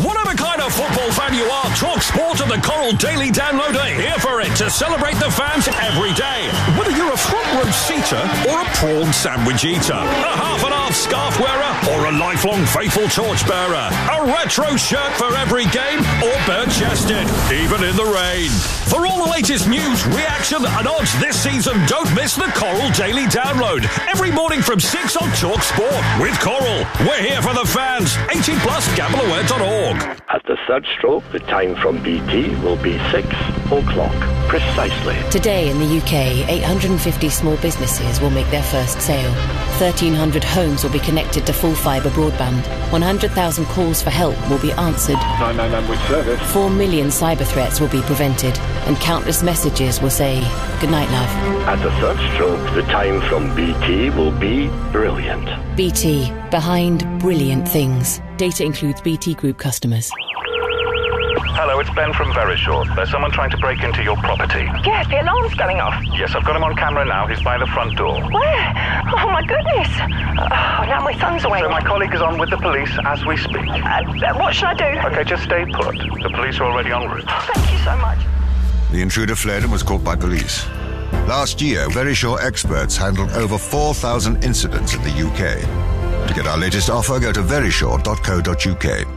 Whatever kind of football fan you are, Talk Sport and the Coral Daily Download are here for it to celebrate the fans every day. Whether you're a front row seater or a prawn sandwich eater, a half-and-half scarf wearer or a lifelong faithful torchbearer, a retro shirt for every game or bare-chested, even in the rain. For all the latest news, reaction and odds this season, don't miss the Coral Daily Download every morning from 6 on Talk Sport with Coral. We're here for the fans. 18 plus, gambleaware.org. At the third stroke, the time from BT will be 6 o'clock, precisely. Today in the UK, 850 small businesses will make their first sale. 1,300 homes will be connected to full fibre broadband. 100,000 calls for help will be answered. 999 with service. 4 million cyber threats will be prevented. And countless messages will say, "Good night, love." At the third stroke, the time from BT will be brilliant. BT, behind brilliant things. Data includes BT Group customers. Hello, it's Ben from Verisure. There's someone trying to break into your property. Yes, the alarm's going off. Yes, I've got him on camera now. He's by the front door. Where? Oh, my goodness. Now my son's away. So my colleague is on with the police as we speak. What should I do? Okay, just stay put. The police are already en route. Thank you so much. The intruder fled and was caught by police. Last year, Verisure experts handled over 4,000 incidents in the UK. To get our latest offer, go to verisure.co.uk.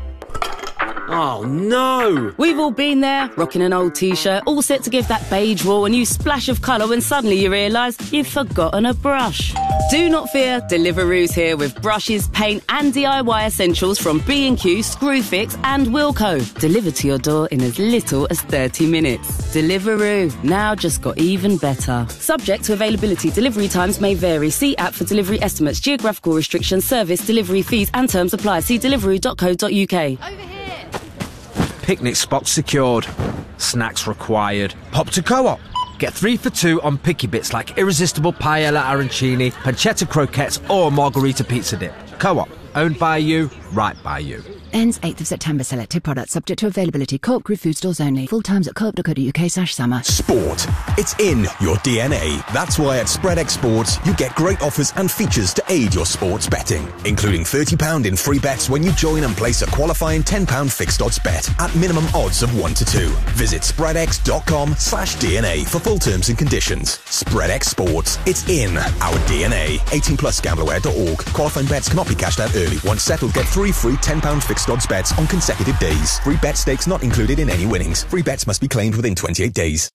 Oh no! We've all been there, rocking an old t-shirt, all set to give that beige wall a new splash of colour when suddenly you realise you've forgotten a brush. Do not fear, Deliveroo's here with brushes, paint and DIY essentials from B&Q, Screwfix and Wilko. Delivered to your door in as little as 30 minutes. Deliveroo, now just got even better. Subject to availability, delivery times may vary. See app for delivery estimates, geographical restrictions, service, delivery fees and terms apply. See deliveroo.co.uk. Over here. Picnic spots secured. Snacks required. Pop to Co-op. Get 3 for 2 on picky bits like irresistible paella arancini, pancetta croquettes or margarita pizza dip. Co-op. Owned by you, right by you. Ends 8th of September. Selected products subject to availability. Co-op Group food stores only. Full times at co-op.co.uk/summer. Sport. It's in your DNA. That's why at SpreadX Sports you get great offers and features to aid your sports betting, including £30 in free bets when you join and place a qualifying £10 fixed odds bet at minimum odds of 1 to 2. Visit spreadx.com/DNA for full terms and conditions. SpreadX Sports. It's in our DNA. 18 plus gambleaware.org. Qualifying bets cannot be cashed out early. Once settled, get 3 free £10 fixed odds bets on consecutive days. Free bet stakes not included in any winnings. Free bets must be claimed within 28 days.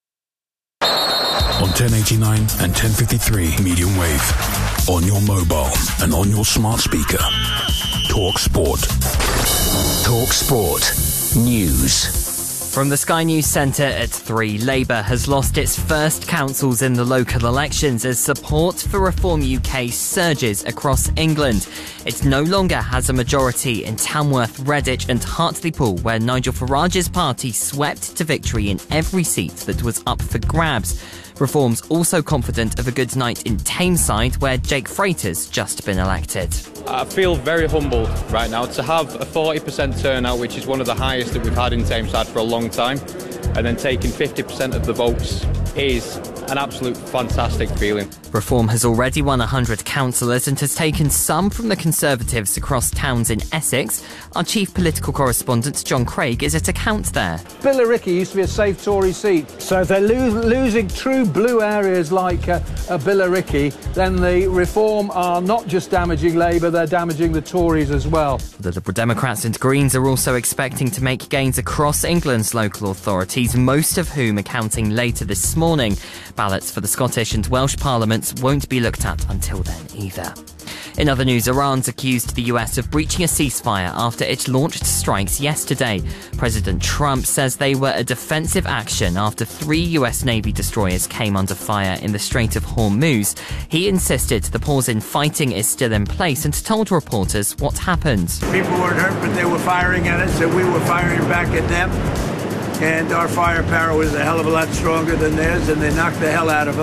On 1089 and 1053 medium wave. On your mobile and on your smart speaker. Talk Sport. Talk Sport. News. From the Sky News Centre at 3, Labour has lost its first councils in the local elections as support for Reform UK surges across England. It no longer has a majority in Tamworth, Redditch and Hartlepool, where Nigel Farage's party swept to victory in every seat that was up for grabs. Reform's also confident of a good night in Tameside, where Jake Freighter's just been elected. I feel very humbled right now to have a 40% turnout, which is one of the highest that we've had in Tameside for a long time, and then taking 50% of the votes is an absolute fantastic feeling. Reform has already won 100 councillors and has taken some from the Conservatives across towns in Essex. Our chief political correspondent, John Craig, is at a count there. Billericay used to be a safe Tory seat, so if they're losing true blue areas like Billericay, then the Reform are not just damaging Labour, they're damaging the Tories as well. The Liberal Democrats and Greens are also expecting to make gains across England's local authorities, most of whom are counting later this morning. Ballots for the Scottish and Welsh parliaments won't be looked at until then either. In other news, Iran's accused the US of breaching a ceasefire after it launched strikes yesterday. President Trump says they were a defensive action after 3 US Navy destroyers came under fire in the Strait of Hormuz. He insisted the pause in fighting is still in place and told reporters what happened. People weren't hurt, but they were firing at us, and we were firing back at them. And our firepower was a hell of a lot stronger than theirs, and they knocked the hell out of them.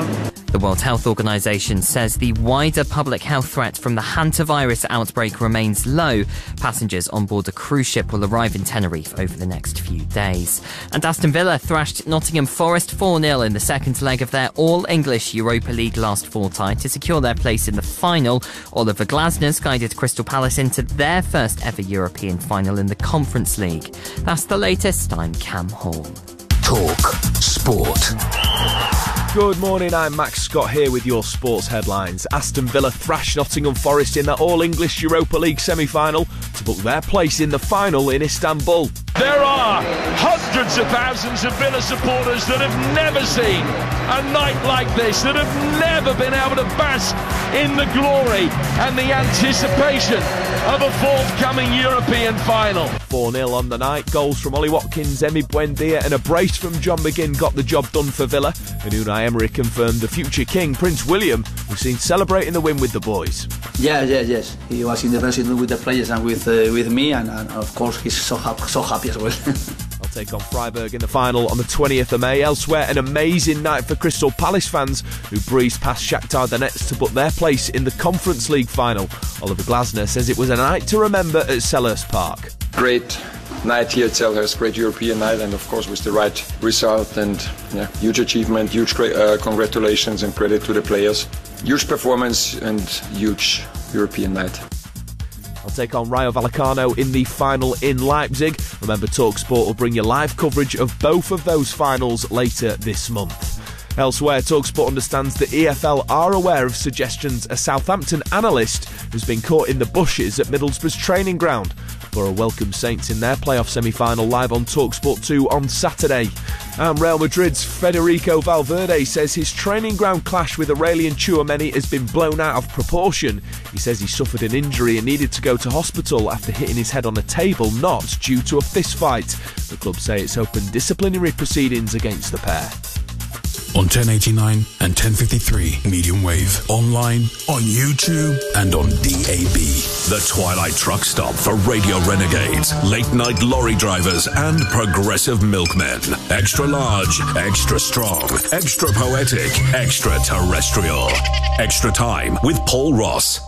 The World Health Organization says the wider public health threat from the hantavirus outbreak remains low. Passengers on board a cruise ship will arrive in Tenerife over the next few days. And Aston Villa thrashed Nottingham Forest 4-0 in the second leg of their All-English Europa League last fortnight to secure their place in the final. Oliver Glasner's guided Crystal Palace into their first ever European final in the Conference League. That's the latest. I'm Cam Hall. Talk Sport. Good morning, I'm Max Scott here with your sports headlines. Aston Villa thrashed Nottingham Forest in the All-English Europa League semi-final to book their place in the final in Istanbul. There are hundreds of thousands of Villa supporters that have never seen a night like this, that have never been able to bask in the glory and the anticipation of a forthcoming European final. 4-0 on the night. Goals from Ollie Watkins, Emi Buendia and a brace from John McGinn got the job done for Villa. And Unai Emery confirmed the future king, Prince William, was seen celebrating the win with the boys. Yes. He was in the dressing room with the players and with me, and of course he's so happy as well. I'll take on Freiburg in the final on the 20th of May. Elsewhere, an amazing night for Crystal Palace fans who breezed past Shakhtar Donetsk to book their place in the Conference League final. Oliver Glasner says it was a night to remember at Selhurst Park. Great night here at Selhurst, great European night, and of course with the right result, and huge achievement, huge congratulations and credit to the players. Huge performance and huge European night. I'll take on Rayo Vallecano in the final in Leipzig. Remember, TalkSport will bring you live coverage of both of those finals later this month. Elsewhere, TalkSport understands the EFL are aware of suggestions a Southampton analyst has been caught in the bushes at Middlesbrough's training ground. Borough welcome Saints in their playoff semi-final live on TalkSport 2 on Saturday. And Real Madrid's Federico Valverde says his training ground clash with Aurelien Tchouameni has been blown out of proportion. He says he suffered an injury and needed to go to hospital after hitting his head on a table, not due to a fist fight. The club say it's opened disciplinary proceedings against the pair. On 1089 and 1053 medium wave, online, on YouTube and on DAB. The Twilight Truck Stop for Radio Renegades, late night lorry drivers and progressive milkmen. Extra large, extra strong, extra poetic, extra terrestrial. Extra time with Paul Ross.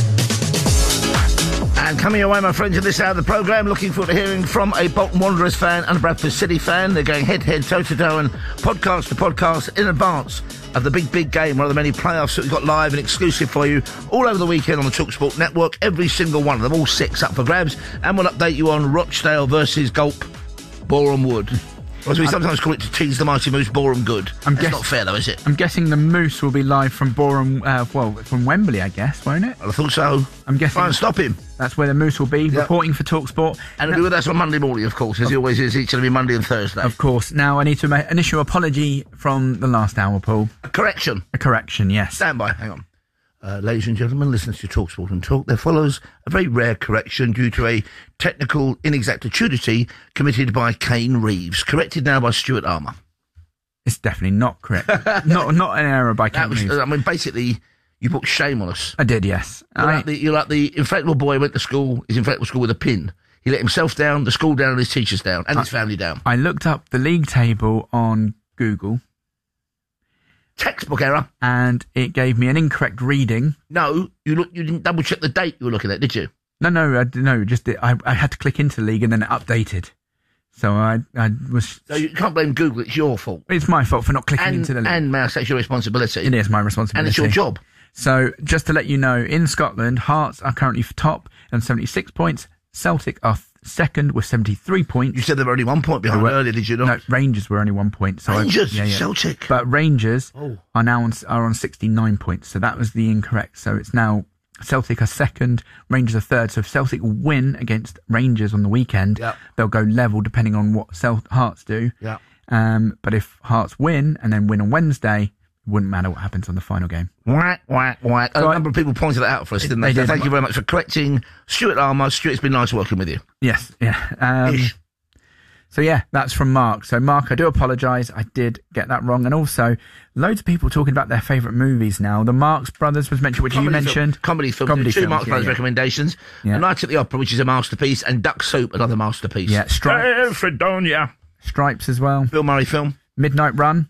And coming your way, my friends, at this hour of the programme, looking forward to hearing from a Bolton Wanderers fan and a Bradford City fan. They're going head-to-head, toe-to-toe and podcast to podcast in advance of the big game, one of the many playoffs that we've got live and exclusive for you all over the weekend on the TalkSport network. Every single one of them, all six up for grabs. And we'll update you on Rochdale versus Gulp Boreham Wood. As we sometimes call it, to tease the mighty Moose, Boreham Good. That's not fair, though, is it? I'm guessing the Moose will be live from Boreham, from Wembley, I guess, won't it? Well, I thought so. I'm guessing. Try and stop him. That's where the Moose will be, reporting for TalkSport. And he'll be with us on Monday morning, of course, as he always is. Each going to be Monday and Thursday. Of course. Now, I need to make an issue apology from the last hour, Paul. A correction? A correction, yes. Stand by, hang on. Ladies and gentlemen, listeners to TalkSport and Talk, there follows a very rare correction due to a technical inexactitude committed by Kane Reeves. Corrected now by Stuart Armour. It's definitely not correct. not an error by Kane Reeves. I mean, basically, you put shame on us. I did, yes. You're like the inflatable boy who went to school, his inflatable school with a pin. He let himself down, the school down, and his teachers down, and his family down. I looked up the league table on Google. Textbook error. And it gave me an incorrect reading. No, you didn't double check the date you were looking at, did you? No, I had to click into the league and then it updated. So I was... So you can't blame Google, it's your fault. It's my fault for not clicking into the league. And may I say it's your responsibility. It is my responsibility. And it's your job. So just to let you know, in Scotland, Hearts are currently top on 76 points. Celtic are second with 73 points. You said they were only 1 point behind earlier, did you not? No, Rangers were only 1 point. So Rangers? Celtic? But Rangers are now on 69 points. So that was the incorrect. So it's now Celtic are second, Rangers are third. So if Celtic win against Rangers on the weekend, they'll go level depending on what Hearts do. Yeah. But if Hearts win and then win on Wednesday, it wouldn't matter what happens on the final game. Whack. So a number of people pointed that out for us, didn't they? Thank you very much for correcting Stuart Armour. Stuart, it's been nice working with you. Yes, yeah. So yeah, that's from Mark. So Mark, I do apologise. I did get that wrong. And also, loads of people talking about their favourite movies now. The Marx Brothers was mentioned, which you mentioned. Comedy films. Two Marx Brothers recommendations. Yeah. A Night at the Opera, which is a masterpiece, and Duck Soup, another masterpiece. Yeah, Stripes. Fredonia. Stripes as well. Bill Murray film. Midnight Run.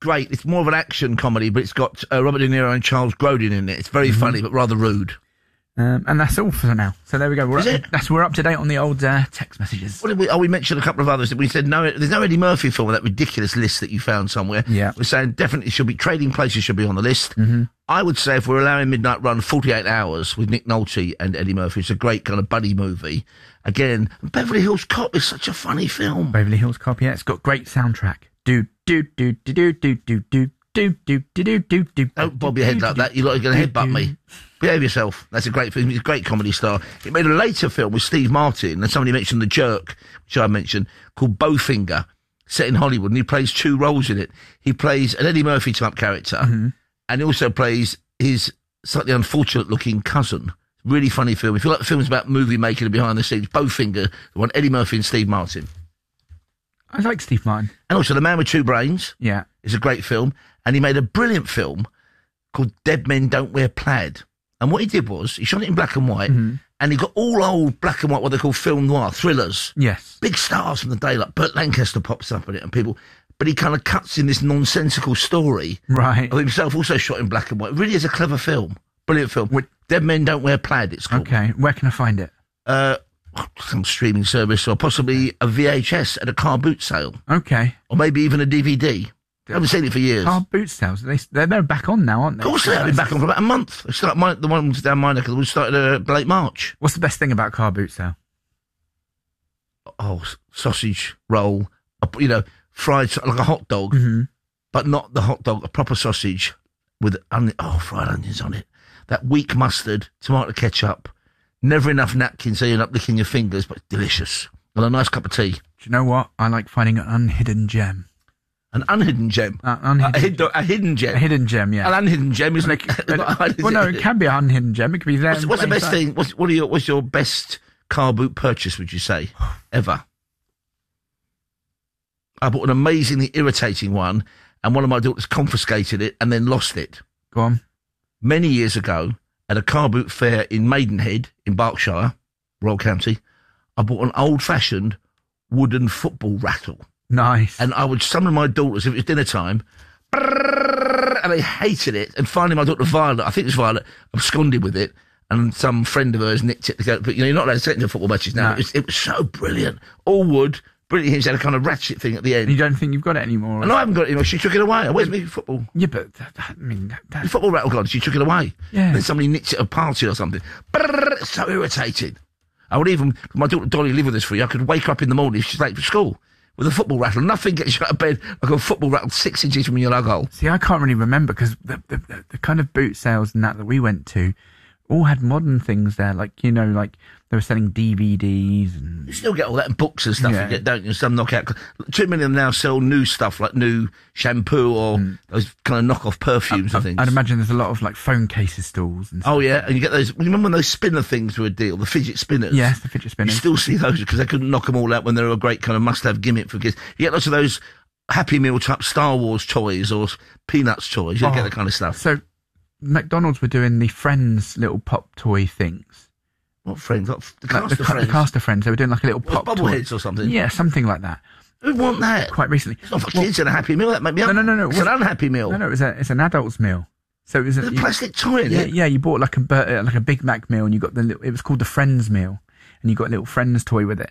great. It's more of an action comedy, but it's got Robert De Niro and Charles Grodin in it. It's very funny, but rather rude. And that's all for now. So there we go. Is it? We're up to date on the old text messages. What did we mentioned a couple of others. We said no. There's no Eddie Murphy film on that ridiculous list that you found somewhere. Yeah. We're saying definitely should be Trading Places should be on the list. Mm-hmm. I would say if we're allowing Midnight Run 48 Hours with Nick Nolte and Eddie Murphy, it's a great kind of buddy movie. Again, Beverly Hills Cop is such a funny film. Beverly Hills Cop, yeah, it's got great soundtrack. Do do do do do do do do do do do do do. Don't bob your head like that. You're going to headbutt me. Behave yourself. That's a great film. He's a great comedy star. It made a later film with Steve Martin, and somebody mentioned The Jerk, which I mentioned, called Bowfinger, set in Hollywood, and he plays two roles in it. He plays an Eddie Murphy type character, and he also plays his slightly unfortunate-looking cousin. Really funny film. If you like the films about movie making and behind the scenes, Bowfinger, the one Eddie Murphy and Steve Martin. I like Steve Martin. And also The Man with Two Brains. Yeah. Is a great film. And he made a brilliant film called Dead Men Don't Wear Plaid. And what he did was, he shot it in black and white, and he got all old black and white, what they call film noir, thrillers. Yes. Big stars from the day, like Burt Lancaster pops up in it, and people... But he kind of cuts in this nonsensical story. Right. Of himself also shot in black and white. It really is a clever film. Brilliant film. Dead Men Don't Wear Plaid, it's called. Okay, where can I find it? Some streaming service, or possibly a VHS at a car boot sale. Okay. Or maybe even a DVD. I haven't seen it for years. Car boot sales, they're back on now, aren't they? Of course they have been back on for about a month. They start the ones down my neck of the woods started late March. What's the best thing about car boot sale? Oh, sausage roll, fried like a hot dog, but not the hot dog, a proper sausage with fried onions on it. That weak mustard, tomato ketchup, never enough napkins so you end up licking your fingers, but delicious. And a nice cup of tea. Do you know what? I like finding an unhidden gem. An unhidden gem? A hidden gem? A hidden gem, yeah. An unhidden gem is like... well, no, it can be an unhidden gem. It could be there. What's the best thing? What's your best car boot purchase, would you say, ever? I bought an amazingly irritating one, and one of my daughters confiscated it and then lost it. Go on. Many years ago, at a car boot fair in Maidenhead, in Berkshire, Royal County, I bought an old-fashioned wooden football rattle. Nice. And I would summon my daughters, if it was dinner time, and they hated it. And finally my daughter Violet, I think it was Violet, absconded with it, and some friend of hers nicked it to go. But, you're not allowed to take it to football matches now. No. It was so brilliant. All wood. Brilliant. It had a kind of ratchet thing at the end. You don't think you've got it anymore? No, I haven't got it anymore. She took it away. Where's my football? Yeah, but the football rattle gone. She took it away. Yeah. Then somebody nicked it at a party or something. It's so irritating. I would even, my daughter Dolly lived with us for you. I could wake her up in the morning if she's late for school with a football rattle. Nothing gets you out of bed like a football rattle 6 inches from your lug hole. See, I can't really remember because the kind of boot sales and that we went to all had modern things there, like they were selling DVDs and... You still get all that in books and stuff, you get, don't you? Some knockout... Too many of them now sell new stuff, like new shampoo or those kind of knockoff perfumes and things. I'd imagine there's a lot of, fone cases stalls and stuff. Oh, yeah, and you get those... You remember when those spinner things were a deal, the fidget spinners? Yes, the fidget spinners. You still see those because they couldn't knock them all out when they were a great kind of must-have gimmick for kids. You get lots of those Happy Meal type Star Wars toys or Peanuts toys. You get that kind of stuff. So... McDonald's were doing the Friends little pop toy things. What Friends? The Caster Friends. They were doing like a little pop toy. Bobbleheads or something? Yeah, something like that. Who'd want that? Quite recently. It's not for kids and a Happy Meal. That might be... No. It's an unhappy meal. No, it's an adult's meal. So it was a plastic toy, isn't it? Yeah, you bought like a Big Mac meal and you got it was called the Friends meal. And you got a little Friends toy with it.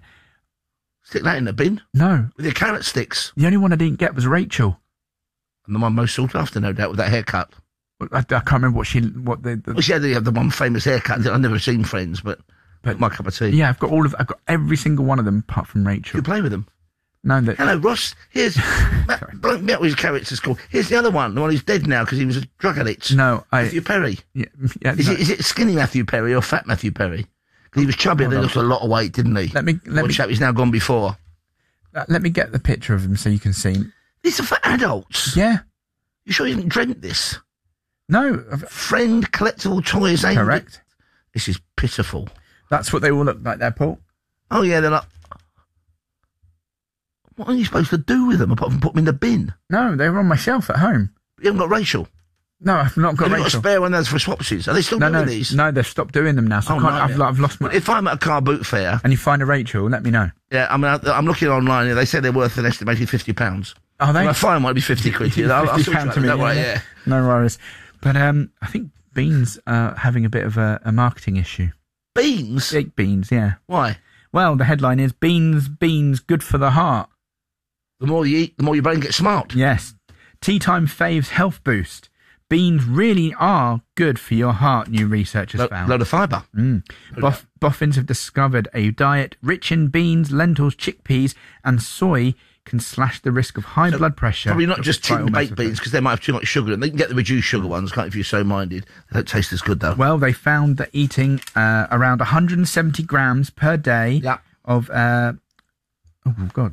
Stick that in the bin? No. With your carrot sticks? The only one I didn't get was Rachel. And the one most sought after, no doubt, with that haircut. I can't remember what she had the one famous haircut. I've never seen Friends, but my cup of tea. Yeah, I've got every single one of them apart from Rachel. You play with them? No. Hello, Ross. Here's bloke me out with his character's called. Here's the other one, the one who's dead now because he was a drug addict. No, Matthew Perry. Yeah. Is it skinny Matthew Perry or fat Matthew Perry? Because he was chubby and he lost a lot of weight, didn't he? Let me. Chap, he's now gone before. Let me get the picture of him so you can see. These are for adults. Yeah. You sure you didn't dreamt this? No. Friend collectible toys. Correct. This is pitiful. That's what they all look like there, Paul. Oh, yeah, they're like... What are you supposed to do with them apart from put them in the bin? No, they were on my shelf at home. But you haven't got Rachel? No, I've not got Rachel. You've got a spare one that's for swapsies. Are they still doing these? No, they've stopped doing them now, so I've lost my... If I'm at a car boot fair... And you find a Rachel, let me know. Yeah, I'm looking online. They say they're worth an estimated £50. Are they? My fine might be 50 quid. I'll sort £50 you out. to me, Don't worry, yeah. yeah. No worries. But I think Beans are having a bit of a marketing issue. Beans? Baked beans, yeah. Why? Well, the headline is Beans, good for the heart. The more you eat, the more your brain gets smart. Yes. Tea Time Faves health boost. Beans really are good for your heart, new research has found. Load of fibre. Boffins have discovered a diet rich in beans, lentils, chickpeas and soy can slash the risk of high blood pressure. Probably not just tin baked beans, because they might have too much sugar in them. They can get the reduced sugar ones, can't if you're so minded. They don't taste as good, though. Well, they found that eating around 170 grams per day of... oh, God.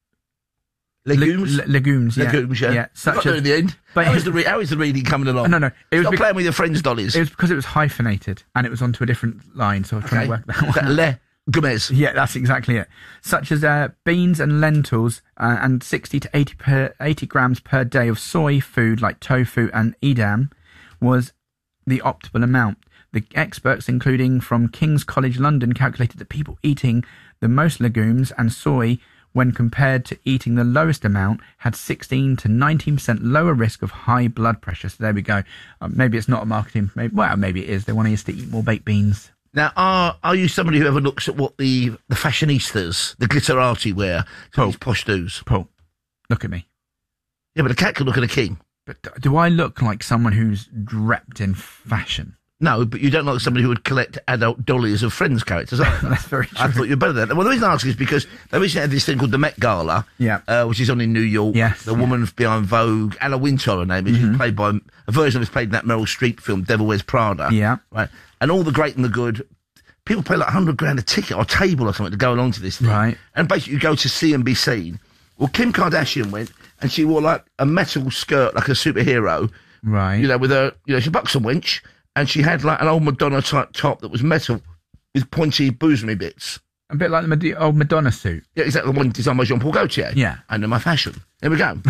Legumes? Legumes, yeah. Legumes, yeah. Yeah, Got there in the end. But how is the reading coming along? No. Stop playing with your friends' dollies. It was because it was hyphenated and it was onto a different line, so I was trying to work that one out. Legumes. Yeah, that's exactly it. Such as beans and lentils and 60 to 80 grams per day of soy food like tofu and edam was the optimal amount. The experts, including from King's College London, calculated that people eating the most legumes and soy when compared to eating the lowest amount, had 16 to 19% lower risk of high blood pressure. So there we go. Maybe it's not a marketing... Maybe it is. They want us to eat more baked beans. Now, are you somebody who ever looks at what the fashionistas, the glitterati wear to these posh dudes? Paul, look at me. Yeah, but a cat can look at a king. But do I look like someone who's drept in fashion? No, but you don't look like somebody who would collect adult dollies of Friends characters, either. That's very true. I thought you were better than that. Well, the reason I ask is because they recently had this thing called the Met Gala, which is on in New York. Yes, the woman behind Vogue, Anna Wintour, her name is, who's played by a version of played in that Meryl Streep film, Devil Wears Prada. Yeah. Right. And all the great and the good. People pay like $100,000 a ticket or a table or something to go along to this thing. Right. And basically you go to see and be seen. Well, Kim Kardashian went and she wore like a metal skirt like a superhero. Right. You know, with her, she's a buxom wench. And she had like an old Madonna-type top that was metal with pointy bosomy bits. A bit like the old Madonna suit. Yeah, exactly. The one designed by Jean-Paul Gaultier. Yeah. Under my fashion. There we go.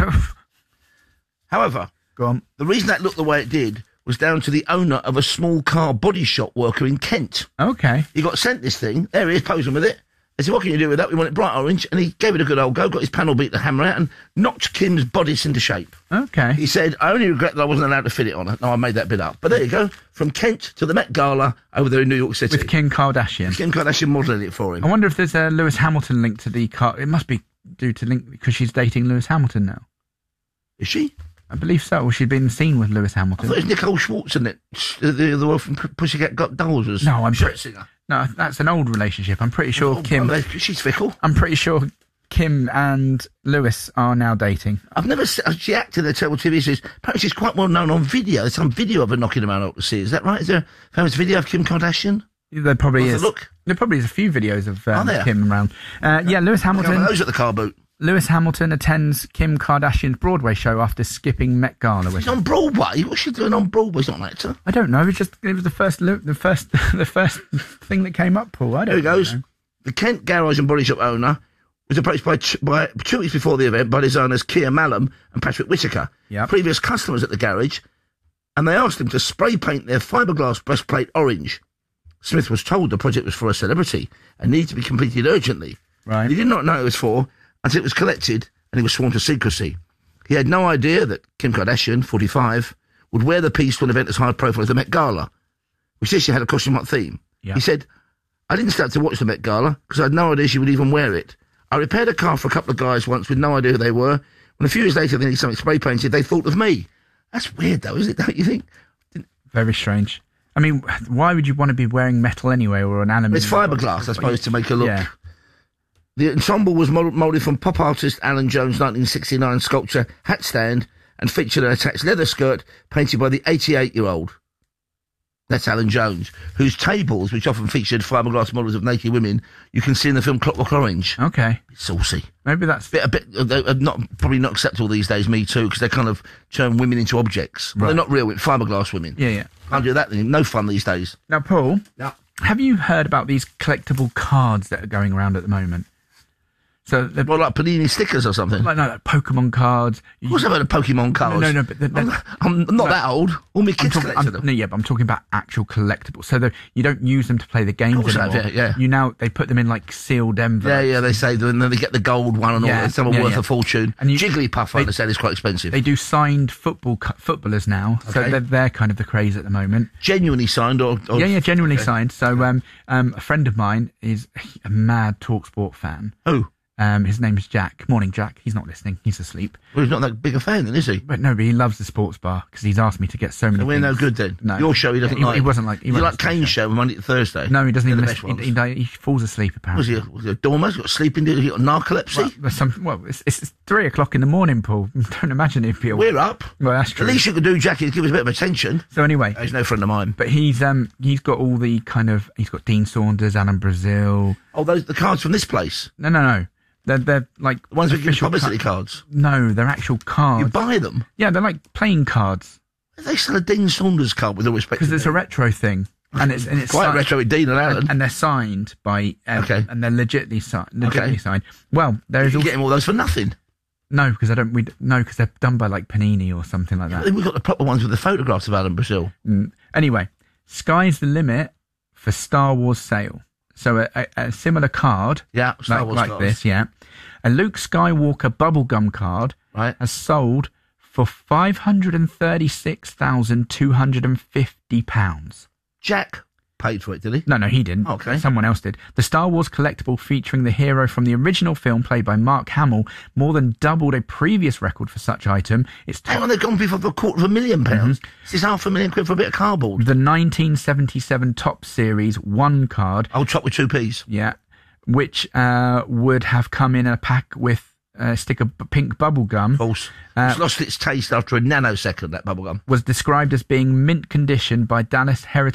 However, go on. The reason that looked the way it did was down to the owner of a small car body shop worker in Kent. Okay. He got sent this thing. There he is, posing with it. I said, what can you do with that? We want it bright orange. And he gave it a good old go, got his panel beat the hammer out and knocked Kim's bodice into shape. Okay. He said, I only regret that I wasn't allowed to fit it on it. No, I made that bit up. But there you go. From Kent to the Met Gala over there in New York City. With Kim Kardashian. Kim Kardashian modelling it for him. I wonder if there's a Lewis Hamilton link to the car. It must be due to link because she's dating Lewis Hamilton now. Is she? I believe so. Well, she'd been seen with Lewis Hamilton. I thought it was Nicole Schwartz, isn't it? The one from Pussycat Dolls was. No, I'm pretty singer. No, that's an old relationship. I'm pretty sure Kim... she's fickle. I'm pretty sure Kim and Lewis are now dating. I've never seen... She acted in a terrible TV series. Apparently she's quite well known on video. There's some video of her knocking him out up to see. Is that right? Is there a famous video of Kim Kardashian? There probably is. Look. There probably is a few videos of Kim around. Yeah, Lewis Hamilton... Those at the car boot. Lewis Hamilton attends Kim Kardashian's Broadway show after skipping Met Gala. She's on Broadway? What's she doing on Broadway? She's not an actor. I don't know. It was the first thing that came up, Paul. I don't know. There he goes. The Kent Garage and Body Shop owner was approached by 2 weeks before the event by designers Keir Mallam and Patrick Whitaker, previous customers at the garage, and they asked him to spray paint their fiberglass breastplate orange. Smith was told the project was for a celebrity and needed to be completed urgently. Right. He did not know it was for until it was collected and he was sworn to secrecy. He had no idea that Kim Kardashian, 45, would wear the piece to an event as high profile as the Met Gala, which this year had a costume-like theme. Yeah. He said, I didn't start to watch the Met Gala because I had no idea she would even wear it. I repaired a car for a couple of guys once with no idea who they were. When a few years later they needed something spray painted, they thought of me. That's weird though, isn't it? Don't you think? Very strange. I mean, why would you want to be wearing metal anyway or an aluminium? It's fiberglass, I suppose, to make her look... Yeah. The ensemble was moulded from pop artist Alan Jones' 1969 sculpture Hat Stand and featured an attached leather skirt painted by the 88-year-old. That's Alan Jones, whose tables, which often featured fiberglass models of naked women, you can see in the film Clockwork Orange. Okay. It's saucy. Maybe that's... probably not acceptable these days, Me Too, because they kind of turn women into objects. Right. Well, they're not real, fiberglass women. Yeah. Can't do that, no fun these days. Now, Paul, yeah. Have you heard about these collectible cards that are going around at the moment? So what, like Panini stickers or something? Like Pokemon cards. Of course I've heard of Pokemon cards. No, but I'm not that old. All my kids collected them. No, yeah, but I'm talking about actual collectibles. So you don't use them to play the games anymore. Yeah. They put them in like sealed envelopes. Yeah, they say, and then they get the gold one and all that. Some are worth a fortune. And Jigglypuff, I understand, is quite expensive. They do signed footballers now, so they're kind of the craze at the moment. Genuinely signed, or yeah, genuinely signed. So a friend of mine is a mad TalkSport fan. Who? His name's Jack. Morning, Jack. He's not listening. He's asleep. Well, he's not that big a fan then, is he? But he loves the sports bar because he's asked me to get so many So we're things. no good then? No. Your show he doesn't like? He wasn't like... You like Kane's show Monday to Thursday? No, he doesn't even listen. He falls asleep, apparently. Was he a dormer? He's got sleeping... He got narcolepsy? It's 3 o'clock in the morning, Paul. Don't imagine he'd be... We're up. Well, that's true. The least you could do, Jackie, is give us a bit of attention. So anyway... He's no friend of mine. But he's got all the kind of... He's got Dean Saunders, Alan Brazil... Oh, the cards from this place? No. They're like... The ones with publicity cards? No, they're actual cards. You buy them? Yeah, they're like playing cards. They sell a Dean Saunders card with all respect. Because it's a retro thing. And it's quite retro with Dean and Alan. And they're signed by... And they're legitimately signed. Well, there's... You get them all those for nothing? No, because because they're done by like Panini or something like that. We've got the proper ones with the photographs of Alan Brazil. Anyway, sky's the limit for Star Wars sale. So a similar card, Star Wars like cards. this, a Luke Skywalker bubblegum card has sold for £536,250. Jack paid for it, did he? No, he didn't. Okay. Someone else did. The Star Wars collectible featuring the hero from the original film played by Mark Hamill more than doubled a previous record for such item. Hang on, they've gone for £250,000. This is £500,000 for a bit of cardboard. The 1977 Top Series 1 card. Old chop with 2 Ps. Yeah. Which would have come in a pack with a stick of pink bubblegum. Of course. It's lost its taste after a nanosecond, that bubblegum. Was described as being mint condition by Dallas Heritage